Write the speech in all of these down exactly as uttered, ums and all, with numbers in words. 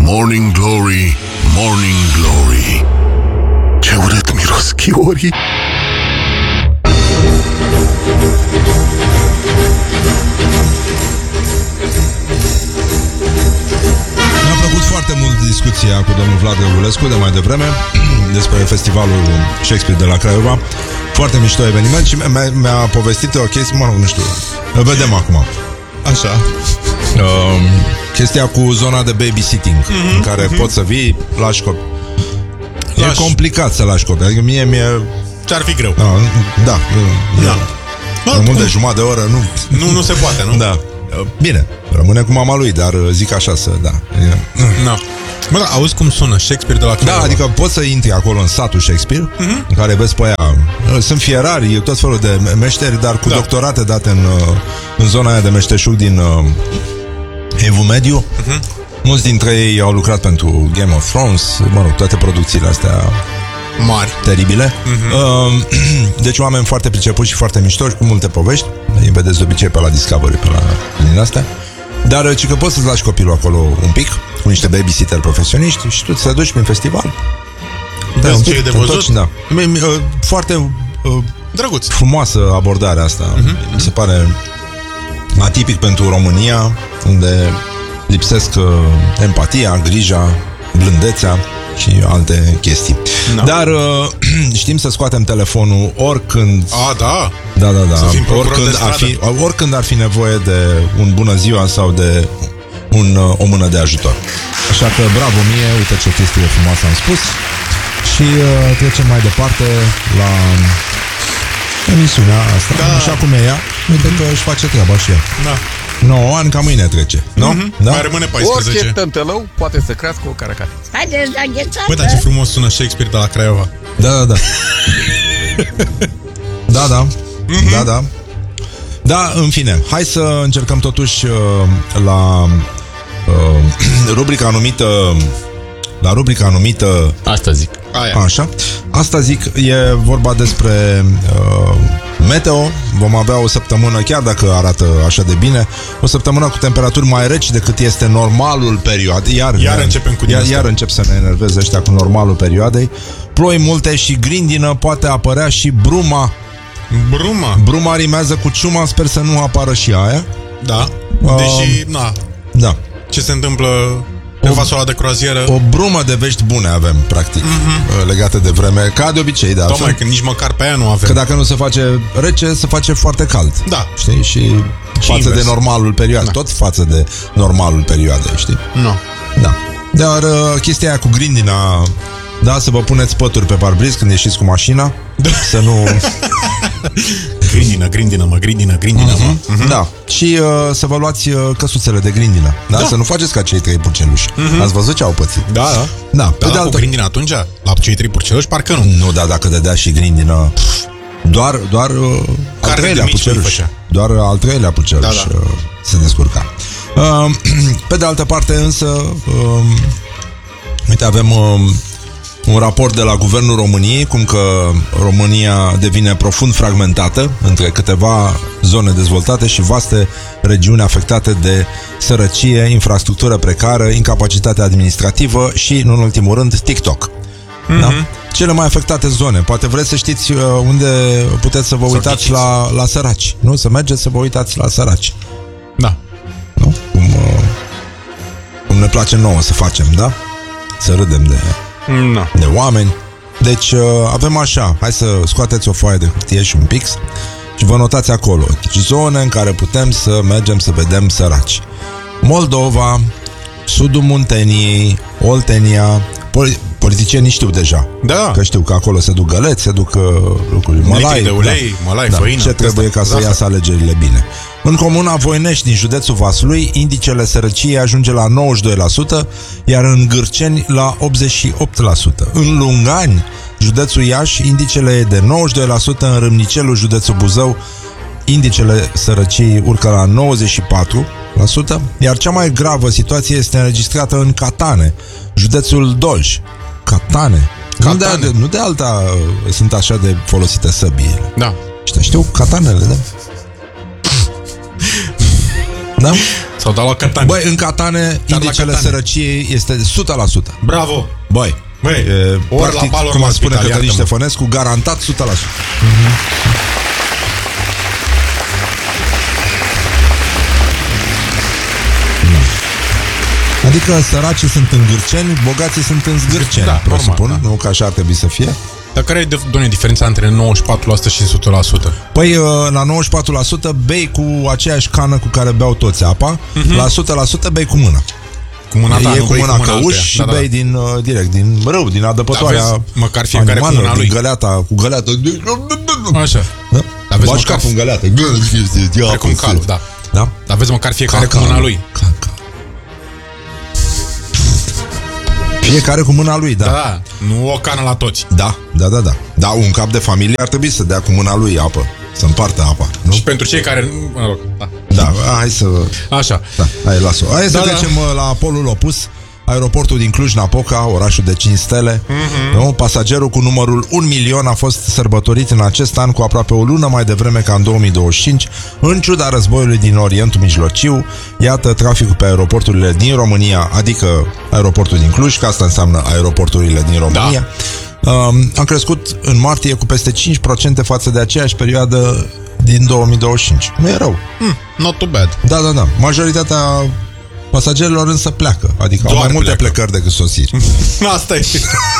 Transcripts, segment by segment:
Morning Glory, Morning Glory, ce urât miros chiorii. Mi-a plăcut foarte mult discuția cu domnul Vlad Răgulescu de mai devreme despre festivalul Shakespeare de la Craiova. Foarte mișto eveniment și mi-a, mi-a povestit o chestie, mă rog, nu știu, vedem acum. Așa. Uh, chestia cu zona de babysitting, mm-hmm, în care mm-hmm. poți să vii, lași copii. E complicat să lași copii, adică mie mi-e... Ce-ar fi greu. Da, da, da. Mai mult de jumătate de oră, nu... Nu, nu se poate, nu? Da. Bine, rămâne cu mama lui, dar zic așa să, da. No. Bă, da, auzi cum sună Shakespeare de la Craiova. Da, adică poți să intri acolo în satul Shakespeare, mm-hmm. în care vezi pe aia. Sunt fierari, tot felul de meșteri, dar cu da. doctorate date în, în zona aia de meșteșug din uh, Evul Mediu. Mm-hmm. Mulți dintre ei au lucrat pentru Game of Thrones, mă rog, toate producțiile astea mari, teribile. Mm-hmm. uh, Deci oameni foarte pricepuți și foarte miștoși, cu multe povești. Îi vedeți de obicei pe la Discovery, pe la din astea. Dar ci că poți să-ți lași copilul acolo un pic, cu niște babysitter profesioniști, și tu te duci prin festival. Vezi ce e de văzut? Da. Foarte drăguț, frumoasă abordarea asta. Mm-hmm. Mi se pare atipic pentru România, unde lipsesc empatia, grija, blândețea și alte chestii. No. Dar știm să scoatem telefonul oricând. A, da. Da, da, da. Oricând ar, fi, oricând ar fi nevoie de un bună ziua sau de un, o mână de ajutor. Așa că bravo mie, uite ce chestie frumoasă am spus. Și uh, trecem mai departe la emisiunea asta. Da. Așa cum e ea, uite că își face treaba și ea. Da. nouă ani ca mâine trece, nu? Mm-hmm. Da? Mai rămâne paisprezece. Orice tântălău poate să crească o caracatiță. Haideți la ghețată. Băi, dar ce frumos sună Shakespeare de la Craiova. Da, da, da. Da, da. Mm-hmm. Da, da. Da, în fine, hai să încercăm totuși uh, la uh, rubrica numită la rubrica numită Asta zic. Aia. Așa. Asta zic, e vorba despre uh, meteo. Vom avea o săptămână, chiar dacă arată așa de bine, o săptămână cu temperaturi mai reci decât este normalul perioadei. Iar, iar începem cu iar, iar încep să ne enerveze ăștia cu normalul perioadei. Ploi multe și grindină, poate apărea și bruma. Bruma? Bruma rimează cu ciuma, sper să nu apară și aia. Da, deși, uh, na. Da. Ce se întâmplă pe vasul de croazieră? O brumă de vești bune avem, practic, mm-hmm. legate de vreme, ca de obicei, da. Tocmai că nici măcar pe aia nu avem. Că dacă nu se face rece, se face foarte cald. Da. Știi? Și, și față invers. De normalul perioadei, da. Tot față de normalul perioadei, știi? Nu. No. Da. Dar uh, chestia aia cu grindina, da, să vă puneți pături pe parbriz când ieșiți cu mașina, da. Să nu... Grindină, grindină, mă, grindină, grindină, uh-huh. mă. Uh-huh. Da. Și uh, să vă luați uh, căsuțele de grindină. Da? Da. Să nu faceți ca cei trei purceluși. Uh-huh. Ați văzut ce au pățit? Da, da. Da, pe da, de altă... cu grindină atunci? La cei trei purceluși? Parcă nu. Nu, da, dacă dădea și grindină, doar, doar uh, al treilea purceluș. Doar al treilea purceluș da, da. Uh, se descurca. Uh, pe de altă parte, însă, uh, uite, avem... Uh, un raport de la Guvernul României, cum că România devine profund fragmentată între câteva zone dezvoltate și vaste regiuni afectate de sărăcie, infrastructură precară, incapacitate administrativă și, în ultimul rând, TikTok. Mm-hmm. Da? Cele mai afectate zone. Poate vreți să știți unde puteți să vă să uitați la, la săraci. Nu? Să mergeți să vă uitați la săraci. Da. Nu? Cum, cum ne place nouă să facem, da? Să râdem de... No. de oameni. Deci avem așa. Hai să scoateți o foaie de hârtie și un pix și vă notați acolo zone în care putem să mergem să vedem săraci: Moldova, Sudul Munteniei, Oltenia. Pol- Politicienii știu deja, da. Că știu că acolo se duc găleți, se duc uh, lucruri, mălai, de ulei, da. Mălai, da. Făină, ce trebuie ca să iasă alegerile bine. În comuna Voinești din județul Vaslui, indicele sărăciei ajunge la nouăzeci și doi la sută, iar în Gârceni la optzeci și opt la sută. În Lungani, județul Iași, indicele e de nouăzeci și doi la sută. În Râmnicelul, județul Buzău, indicele sărăciei urcă la nouăzeci și patru la sută, iar cea mai gravă situație este înregistrată în Catane, județul Dolj. Catane. Nu de, nu de alta sunt așa de folosite săbiile. Da. Știu, știu catanele, da? Da? S-au dat la Catane. Băi, în Catane, Dar indicele sărăciei este o sută la sută. Bravo. Băi, Băi, e, ori practic, la pal, ori cum la a spune spital, Cătălin iartă-mă. Ștefănescu, garantat o sută la sută. Adică săracii sunt în Gârceni, bogații sunt în Zgârceni, Da, presupun, normal, da. nu? Că așa ar trebui să fie. Dar care e, doamne, diferența între nouăzeci și patru la sută și o sută la sută? Păi, la nouăzeci și patru la sută bei cu aceeași cană cu care beau toți apa, uh-huh. La o sută la sută bei cu mâna. Cu mâna ta, e nu cu bei mâna cu mâna căuș altuia. și Da, da. bei din, uh, direct, din râu, din adăpătoarea Da, vezi, măcar fiecare cu animalelor, mâna lui. din găleata, cu găleată. Așa. Da? Dar vezi Bași măcar- capul în găleată. Precum calul, da. Da? Dar vezi măcar fiecare Ca cu mâna calul. lui. Ca calul. Fiecare cu mâna lui, da. Da, da. Nu o cană la toți. Da, da, da, da. Da, un cap de familie ar trebui să dea cu mâna lui apă, să împartă apa, nu? Și pentru cei care... Mă rog, da. Da, hai să... Așa. Da, hai, las-o. Hai să Da, da. trecem uh, la polul opus. Aeroportul din Cluj-Napoca, orașul de cinci stele. Mm-hmm. Nu? Pasagerul cu numărul un milion a fost sărbătorit în acest an cu aproape o lună mai devreme ca în două mii douăzeci și cinci, în ciuda războiului din Orientul Mijlociu. Iată traficul pe aeroporturile din România, adică aeroportul din Cluj, că asta înseamnă aeroporturile din România. Da. Um, am crescut în martie cu peste cinci la sută față de aceeași perioadă din două mii douăzeci și cinci. Nu e rău. Hmm, not too bad. Da, da, da. Majoritatea pasagerilor însă pleacă. Adică Doar au mai multe pleacă. plecări decât sosiri. Asta e.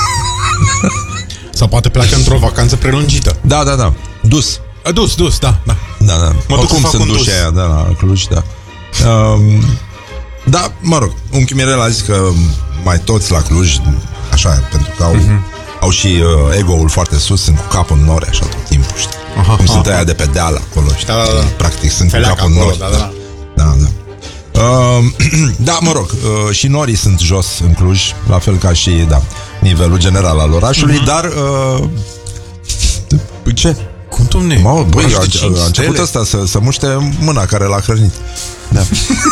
Sau poate pleacă într-o vacanță prelungită. Da, da, da. Dus. A, dus, dus, da, da. Da, da. Mă duc Oricum să fac sunt un duși dus. aia, da, la Cluj, da. Um, da, mă rog, unchi Mirel a zis că mai toți la Cluj, așa, pentru că au, uh-huh. au și uh, ego-ul foarte sus, sunt cu capul în nori, așa, tot timpul, știi? Aha, Cum aha. sunt aia de pe deal acolo, știi? Da, da, da. Practic, sunt Feleacă cu capul în acolo, nori. da, da. Da, da. Uh, da, mă rog, uh, și norii sunt jos în Cluj, la fel ca și, da, nivelul general al orașului, uh-huh. dar... Uh, ce? Cum, domne? Mă, băi, Oraș a, de cinci a început stele. ăsta să, să muște mâna care l-a hrănit. Da.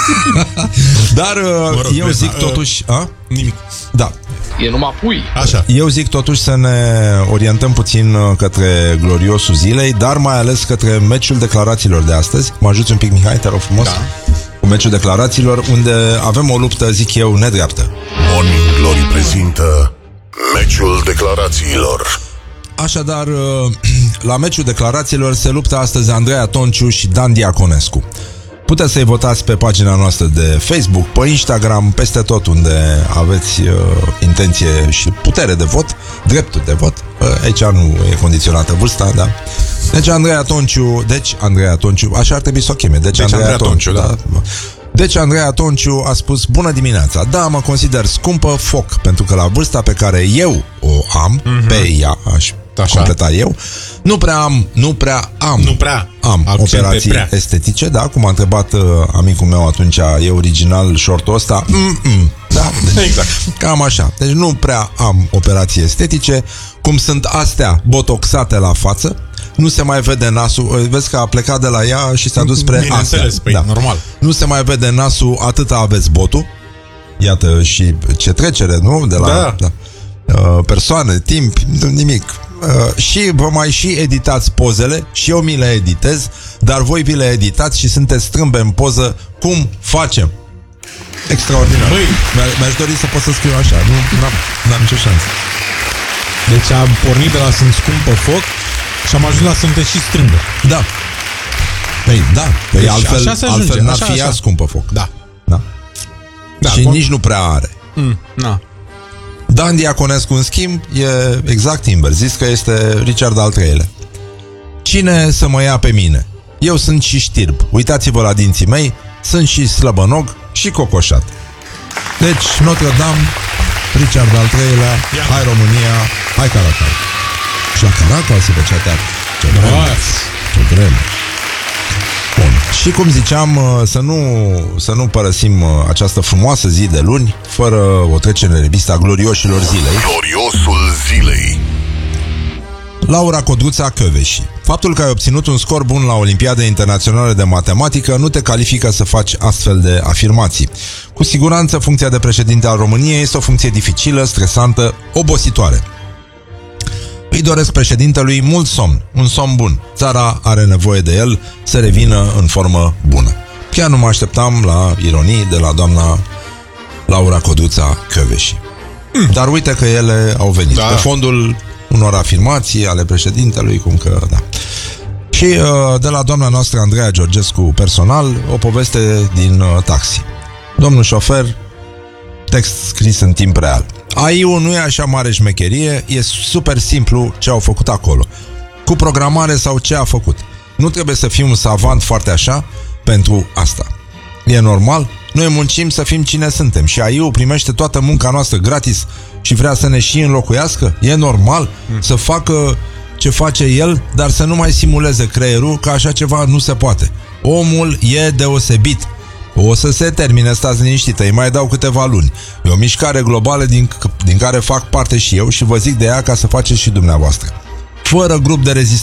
Dar uh, Mă rog, eu vezi, zic da, totuși... A? Nimic. Da. E numai pui. Așa. Eu zic totuși să ne orientăm puțin uh, către gloriosul zilei, dar mai ales către meciul declarațiilor de astăzi. Mă ajuți un pic, Mihai, te rog frumos? Da. Cu meciul declarațiilor, unde avem o luptă, zic eu, nedreaptă. Morning Glory prezintă meciul declarațiilor. Așadar, uh, la meciul declarațiilor se luptă astăzi Andreea Tonciu și Dan Diaconescu. Puteți să-i votați pe pagina noastră de Facebook, pe Instagram, peste tot unde aveți uh, intenție și putere de vot, dreptul de vot. Uh, aici nu e condiționată vârsta, da? Deci Andreea Tonciu, deci Andreea Tonciu, așa ar trebui să o cheme. Deci, Deci Andreea, Andreea Tonciu, Tonciu, da. Deci Andreea Tonciu a spus: bună dimineața, da, mă consider scumpă foc, pentru că la vârsta pe care eu o am, mm-hmm. pe ea, aș Așa. completa eu, nu prea am, nu prea am, Nu prea. am Accent pe operații prea. estetice, da, cum a întrebat uh, amicul meu atunci, e original shortul ăsta, Mm-mm. Da, deci, Exact. cam așa. Deci nu prea am operații estetice, cum sunt astea botoxate la față, nu se mai vede nasul, vezi că a plecat de la ea și s-a dus spre astea. Bineînțeles, păi, normal. Nu se mai vede nasul, atâta aveți botul. Iată și ce trecere, nu? De la Da. da. Uh, persoane, timp, nimic. Uh, și vă mai și editați pozele, și eu mi le editez, dar voi vi le editați și sunteți strâmbe în poză. Cum facem? Extraordinar. Băi. Mi- Mi-aș dori să pot să scriu așa. Nu n-am, n-am nicio șansă. Deci am pornit de la sunt scumpă foc și am ajuns la sunteți și strâmbă. Da. Păi, da. Păi Deci altfel, așa se ajunge, altfel n-ar așa, fi ea așa. scumpă foc. Da. Da. Da, Și con- nici nu prea are. Mm, na. Dan Diaconescu, în schimb, e exact invers. Zis că este Richard al treilea. Cine să mă ia pe mine? Eu sunt și știrb. Uitați-vă la dinții mei, sunt și slăbănog și cocoșat. Deci, Notre Dame, Richard al treilea, Ia. hai România, hai Caracal. Și la Caracal se făcea teatru. Ce vreme, ce vreme. Bun. Și cum ziceam, uh, să nu, să nu părăsim uh, această frumoasă zi de luni fără o trecere în revista glorioșilor zilei. Gloriosul zilei. Laura Codruța Căveși. Faptul că ai obținut un scor bun la Olimpiade Internaționale de Matematică nu te califică să faci astfel de afirmații. Cu siguranță, funcția de președinte al României este o funcție dificilă, stresantă, obositoare. Îi doresc președintelui mult somn, un somn bun. Țara are nevoie de el să revină în formă bună. Chiar nu mă așteptam la ironii de la doamna Laura Codruța Kövesi. Mm. Dar uite că ele au venit. Da. Pe fondul unor afirmații ale președintelui, cum că, da. Și uh, de la doamna noastră Andreea Georgescu personal, o poveste din uh, taxi. Domnul șofer, text scris în timp real. A I-ul nu e așa mare șmecherie, e super simplu ce au făcut acolo. Cu programare sau ce a făcut. Nu trebuie să fii un savant foarte așa pentru asta. E normal? Noi muncim să fim cine suntem și A I-ul primește toată munca noastră gratis și vrea să ne și înlocuiască? E normal mm. să facă ce face el, dar să nu mai simuleze creierul, că așa ceva nu se poate. Omul e deosebit. O să se termine, stați liniștită, îi mai dau câteva luni. E o mișcare globală din, din care fac parte și eu și vă zic de ea ca să faceți și dumneavoastră. Fără grup de rezistență.